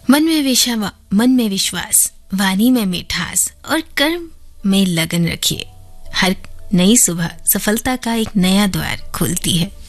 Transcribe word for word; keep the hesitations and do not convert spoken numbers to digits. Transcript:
मन में विश्वास मन में विश्वास, वाणी में मिठास और कर्म में लगन रखिए। हर नई सुबह सफलता का एक नया द्वार खोलती है।